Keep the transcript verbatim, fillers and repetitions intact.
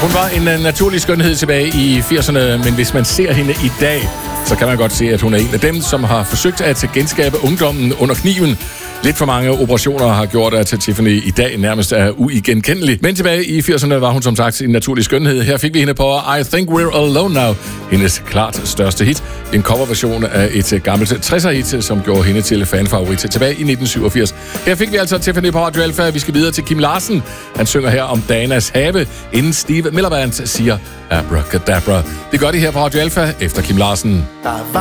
Hun var en uh, naturlig skønhed tilbage i firserne, men hvis man ser hende i dag, så kan man godt se, at hun er en af dem, som har forsøgt at genskabe ungdommen under kniven. Lidt for mange operationer har gjort, at Tiffany i dag nærmest er uigenkendelig. Men tilbage i firserne var hun som sagt en naturlig skønhed. Her fik vi hende på I Think We're Alone Now, hendes klart største hit. En coverversion af et gammelt tresser-hit, som gjorde hende til fanfavorit tilbage i nitten syvogfirs. Her fik vi altså Tiffany på Radio Alpha. Vi skal videre til Kim Larsen. Han synger her om Danas have, inden Steve Miller Band siger Abracadabra. Det gør de her på Radio Alpha efter Kim Larsen. Der var